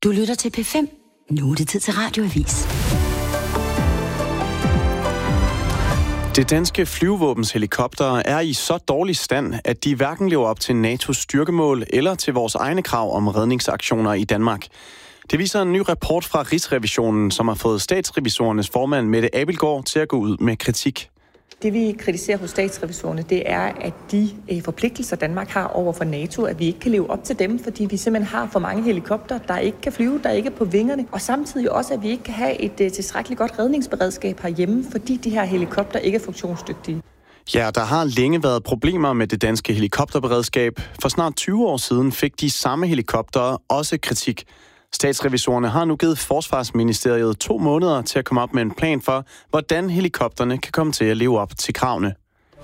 Du lytter til P5. Nu er det tid til Radioavis. Det danske flyvevåbens helikoptere er i så dårlig stand, at de hverken lever op til NATO's styrkemål eller til vores egne krav om redningsaktioner i Danmark. Det viser en ny rapport fra Rigsrevisionen, som har fået statsrevisorernes formand Mette Abildgaard til at gå ud med kritik. Det vi kritiserer hos statsrevisorerne, det er, at de forpligtelser Danmark har over for NATO, at vi ikke kan leve op til dem, fordi vi simpelthen har for mange helikopter, der ikke kan flyve, der ikke er på vingerne. Og samtidig også, at vi ikke kan have et tilstrækkeligt godt redningsberedskab herhjemme, fordi de her helikopter ikke er funktionsdygtige. Ja, der har længe været problemer med det danske helikopterberedskab. For snart 20 år siden fik de samme helikoptere også kritik. Statsrevisorerne har nu givet Forsvarsministeriet 2 måneder til at komme op med en plan for, hvordan helikopterne kan komme til at leve op til kravene.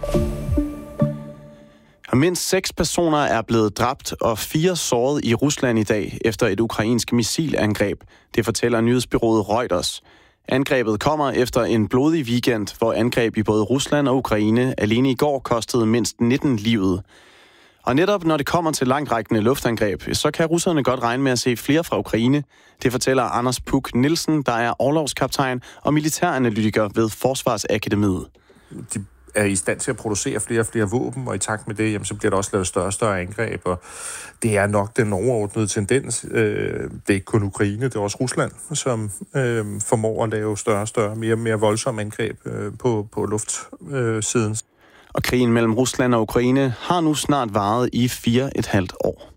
Og mindst 6 personer er blevet dræbt og 4 såret i Rusland i dag efter et ukrainsk missilangreb. Det fortæller nyhedsbureauet Reuters. Angrebet kommer efter en blodig weekend, hvor angreb i både Rusland og Ukraine alene i går kostede mindst 19 livet. Og netop når det kommer til langtrækkende luftangreb, så kan russerne godt regne med at se flere fra Ukraine. Det fortæller Anders Puk Nielsen, der er orlogskaptajn og militæranalytiker ved Forsvarsakademiet. De er i stand til at producere flere og flere våben, og i takt med det, jamen, så bliver der også lavet større og større angreb, og det er nok den overordnede tendens. Det er ikke kun Ukraine, det er også Rusland, som formår at lave større og større, mere voldsomme angreb på luftsiden. Og krigen mellem Rusland og Ukraine har nu snart varet i 4,5 år.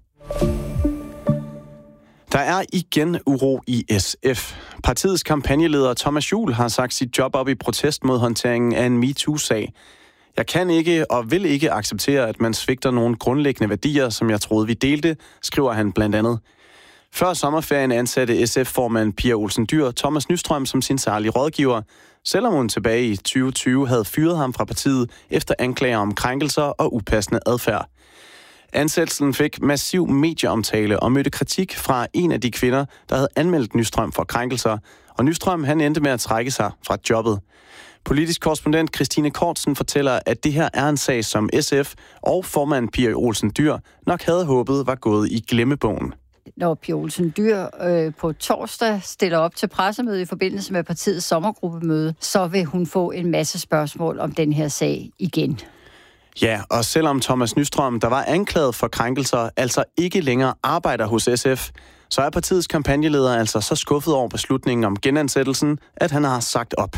Der er igen uro i SF. Partiets kampagneleder Thomas Juhl har sagt sit job op i protest mod håndteringen af en MeToo-sag. Jeg kan ikke og vil ikke acceptere, at man svigter nogle grundlæggende værdier, som jeg troede vi delte, skriver han blandt andet. Før sommerferien ansatte SF-formand Pia Olsen Dyhr Thomas Nystrøm som sin særlige rådgiver, selvom hun tilbage i 2020 havde fyret ham fra partiet efter anklager om krænkelser og upassende adfærd. Ansættelsen fik massiv medieomtale og mødte kritik fra en af de kvinder, der havde anmeldt Nystrøm for krænkelser, og Nystrøm han endte med at trække sig fra jobbet. Politisk korrespondent Christine Kortsen fortæller, at det her er en sag, som SF og formand Pia Olsen Dyhr nok havde håbet var gået i glemmebogen. Når Pia Olsen Dyhr på torsdag stiller op til pressemøde i forbindelse med partiets sommergruppemøde, så vil hun få en masse spørgsmål om den her sag igen. Ja, og selvom Thomas Nystrøm, der var anklaget for krænkelser, altså ikke længere arbejder hos SF, så er partiets kampagneleder altså så skuffet over beslutningen om genansættelsen, at han har sagt op.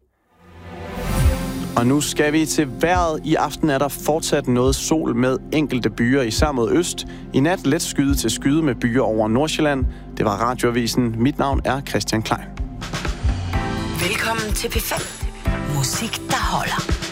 Og nu skal vi til vejret. I aften er der fortsat noget sol med enkelte byer især mod øst. I nat let skyde til skyde med byer over Nordsjælland. Det var Radioavisen. Mit navn er Christian Klein. Velkommen til P5. Musik, der holder.